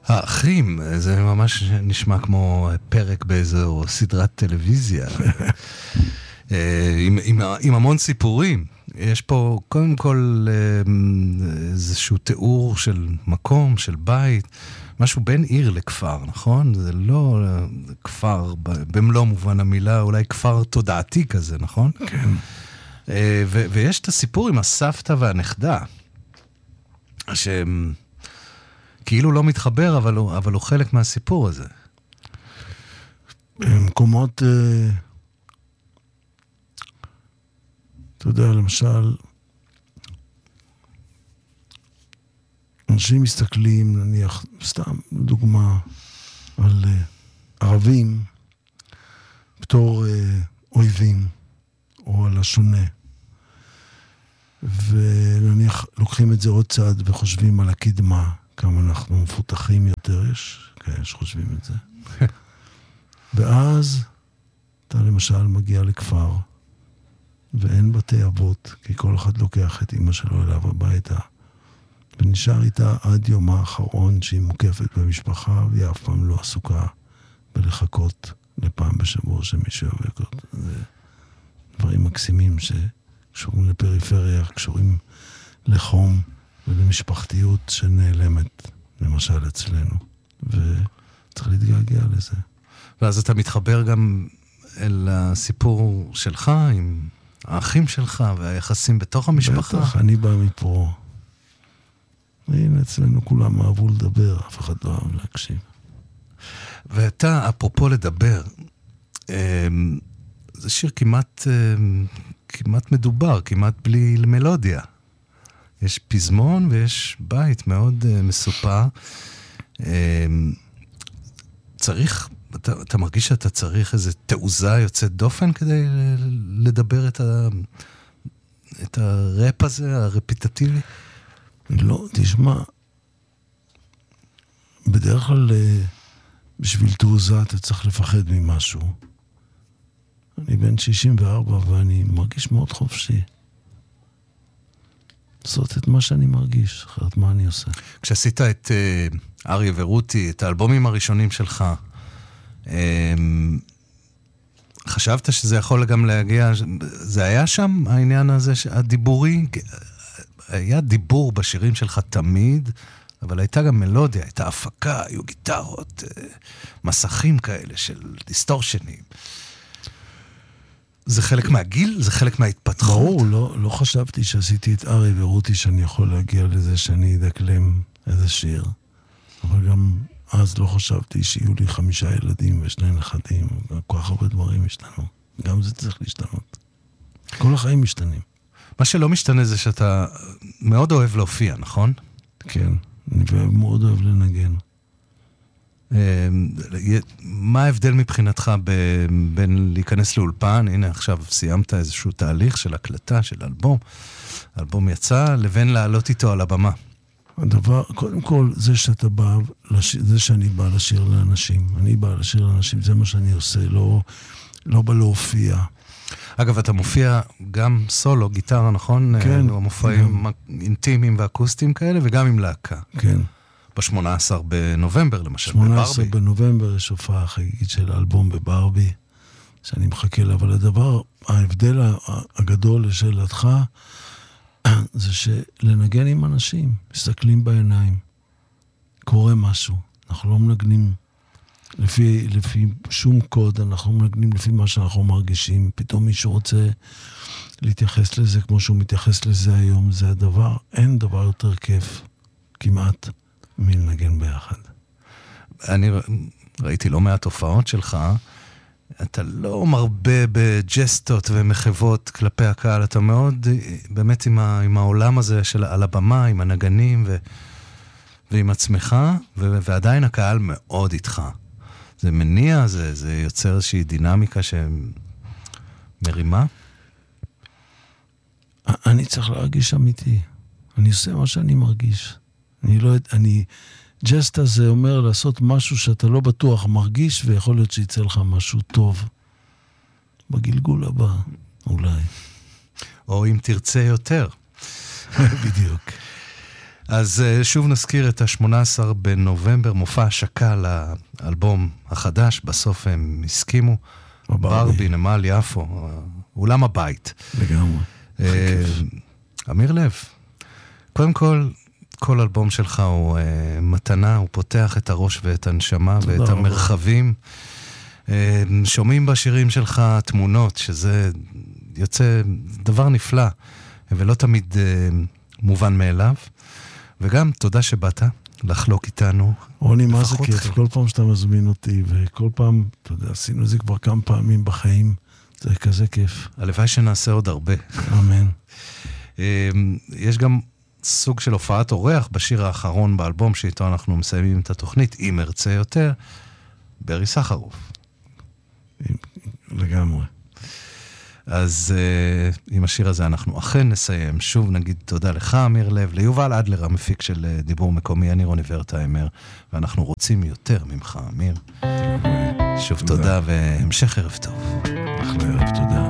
האחים, זה ממש נשמע כמו פרק באיזו סדרת טלוויזיה. עם המון סיפורים. יש פה קודם כל איזשהו תיאור של מקום, של בית, משהו בין עיר לכפר, נכון? זה לא כפר במלוא מובן המילה, אולי כפר תודעתי כזה, נכון? כן. ויש את הסיפור עם הסבתא והנכדה, שכאילו לא מתחבר, אבל הוא חלק מהסיפור הזה. במקומות, אתה יודע, למשל, אנשים מסתכלים, נניח, סתם דוגמה, על ערבים, בתור אויבים, או על השונה. ונניח, לוקחים את זה עוד צעד וחושבים על הקדמה, כמה אנחנו מפותחים יותר, יש כאלה שחושבים את זה. ואז אתה למשל מגיע לכפר, ואין בתי אבות, כי כל אחד לוקח את אמא שלו אליו הביתה, ונשאר איתה עד יום האחרון שהיא מוקפת במשפחה, והיא אף פעם לא עסוקה בלחכות לפעם בשבוע שמישהו יובק אותה. זה דברים מקסימים שקשורים לפריפריה, קשורים לחום ולמשפחתיות שנעלמת, למשל אצלנו. וצריך להתגעגע לזה. ואז אתה מתחבר גם אל הסיפור שלך, עם האחים שלך והיחסים בתוך המשפחה. בטח, אני בא מפה. הנה, אצלנו כולם אהבו לדבר, אף אחד לא אהב להקשיב. ואתה, אפרופו לדבר, זה שיר כמעט מדובר, כמעט בלי מלודיה. יש פזמון ויש בית מאוד מסופר. אתה מרגיש שאתה צריך איזו תעוזה יוצאת דופן כדי לדבר את הראפ הזה, הרפיטטיבי? לא, תשמע, בדרך כלל בשביל תעוזה אתה צריך לפחד ממשהו. אני בן 64 ואני מרגיש מאוד חופשי. לעשות את מה שאני מרגיש, אחרת מה אני עושה? כשעשית את אריה ורותי, את האלבומים הראשונים שלך, חשבת שזה יכול גם להגיע, זה היה שם העניין הזה, הדיבורי, היה דיבור בשירים שלך תמיד, אבל הייתה גם מלודיה, הייתה הפקה, היו גיטרות, מסכים כאלה של דיסטורשנים. זה חלק מהגיל? זה חלק מההתפתחות? ברור, לא חשבתי שעשיתי את אריה ורותי שאני יכול להגיע לזה שאני אדקלם איזה שיר. אבל גם אז לא חשבתי שיהיו לי 5 ילדים ו2 נכדים, כל כך הרבה דברים השתנו. גם זה צריך להשתנות. כל החיים משתנים. מה שלא משתנה זה שאתה מאוד אוהב להופיע, נכון? כן, אני מאוד אוהב לנגן. מה ההבדל מבחינתך בין להיכנס לאולפן, הנה עכשיו סיימת איזשהו תהליך של הקלטה, של אלבום, האלבום יצא, לבין לעלות איתו על הבמה? הדבר, קודם כל, זה שאתה בא, זה שאני בא לשיר לאנשים. אני בא לשיר לאנשים, זה מה שאני עושה, לא בא להופיע. אגב, אתה מופיע גם סולו, גיטרה, נכון? כן. מופעים אינטימיים ואקוסטיים כאלה, וגם עם להקה. כן. ב-18 בנובמבר, למשל, 18 בנובמבר יש הופעה חגיגית של האלבום בברבי, שאני מחכה לה, אבל ההבדל הגדול לשאלתך, זה שלנגן עם אנשים, מסתכלים בעיניים, קורה משהו, אנחנו לא מנגנים לפי שום קוד, אנחנו מנגנים לפי מה שאנחנו מרגישים, פתאום מישהו רוצה להתייחס לזה כמו שהוא מתייחס לזה היום, זה הדבר, אין דבר יותר כיף, כמעט, מלנגן ביחד. אני ראיתי לא מעט הופעות שלך, אתה לא מרבה בג'סטות ומחוות כלפי הקהל, אתה מאוד באמת עם העולם הזה של על הבמה, עם הנגנים ועם עצמך, ועדיין הקהל מאוד איתך. זה מניע, זה יוצר איזושהי דינמיקה שמרימה? אני צריך להרגיש אמיתי. אני עושה מה שאני מרגיש. ג'סט הזה אומר לעשות משהו שאתה לא בטוח מרגיש, ויכול להיות שיצא לך משהו טוב. בגלגול הבא, אולי. או אם תרצה יותר. בדיוק. אז שוב נזכיר את ה-18 בנובמבר, מופע השקה לאלבום החדש, בסוף הם הסכימו. ברבי, נמל יפו, אולם הבית. לגמרי. אמיר לב, קודם כל אלבום שלך הוא מתנה, הוא פותח את הראש ואת הנשמה ואת המרחבים. שומעים בשירים שלך תמונות, שזה יוצא דבר נפלא, ולא תמיד מובן מאליו. וגם תודה שבאת לחלוק איתנו. רוני, מה זה כיף, כל פעם שאתה מזמין אותי, וכל פעם, אתה יודע, עשינו זה כבר כמה פעמים בחיים, זה כזה כיף. הלוואי שנעשה עוד הרבה. אמן. יש גם סוג של הופעת אורח בשיר האחרון באלבום, שאיתו אנחנו מסיימים את התוכנית, אם ארצה יותר, ברי סחרוף. לגמרי. אז עם השיר הזה אנחנו אכן נסיים. שוב נגיד תודה לך, אמיר לב, ליובל אדלר, המפיק של דיבור מקומי, אני רוני ורטהיימר, ואנחנו רוצים יותר ממך, אמיר. שוב תודה והמשך ערב טוב. אחלה ערב, תודה.